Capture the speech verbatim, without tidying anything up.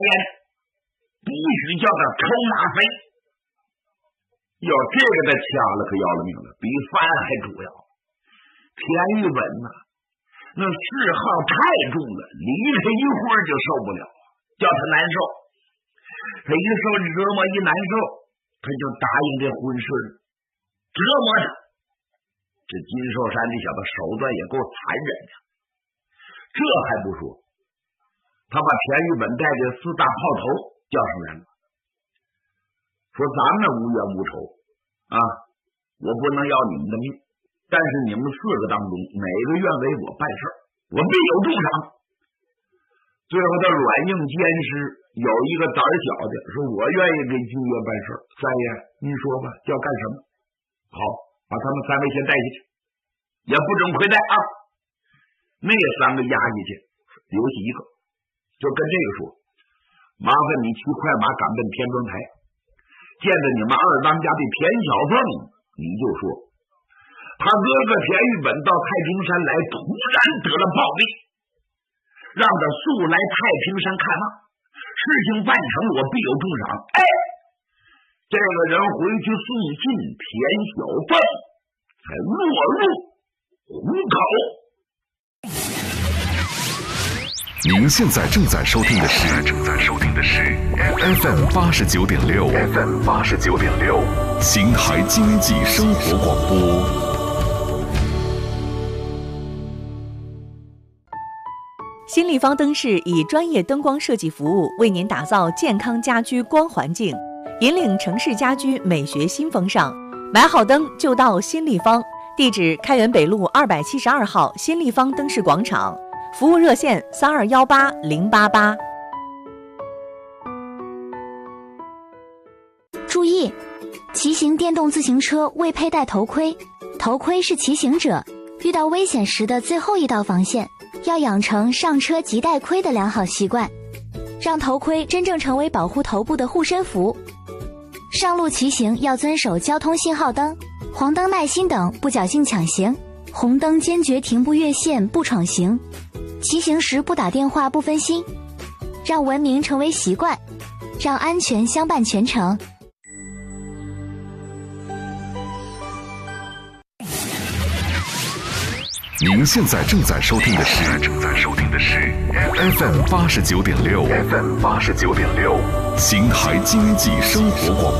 言必须叫他抽马匪。要这个的掐了可要了命了，比饭还主要。田玉本呐、啊，那嗜好太重了，离开一会儿就受不了，叫他难受。他一受折磨一难受，他就答应这婚事了，折磨他。这金寿山这小子手段也够残忍的。这还不说，他把田玉本带着四大炮头叫上来了，说咱们无冤无仇啊，我不能要你们的命，但是你们四个当中哪个愿为我办事，我必有重赏。最后他软硬兼施，有一个胆小的说我愿意给金爷办事，三爷您说吧，叫干什么？好，把他们三位先带下去，也不准亏待啊。那三个押下去，留下一个，就跟这个说，麻烦你骑快马赶奔天庄台，见着你们二当家的田小凤，你就说他哥哥田玉本到太平山来，突然得了暴病，让他速来太平山看望，事情办成我必有重赏。哎，这个人回去送信田小凤，才落入虎口。 您现在正在收听的是正在收听的是 F M 八十九点六 F M 八十九点六邢台经济生活广播。 新立方灯饰以专业灯光设计服务为您打造健康家居光环境，引领城市家居美学新风尚。买好灯就到新立方，地址开元北路二百七十二号新立方灯饰广场。服务热线三二幺八零八八。 注意，骑行电动自行车未佩戴头盔，头盔是骑行者遇到危险时的最后一道防线，要养成上车即戴盔的良好习惯，让头盔真正成为保护头部的护身符。上路骑行要遵守交通信号灯、黄灯耐心等，不侥幸抢行，红灯坚决停步越线不闯行，骑行时不打电话不分心，让文明成为习惯，让安全相伴全程。 您现在正在收听的是正在收听的是 F M 八十九点六 F M 八十九点六邢台经济生活广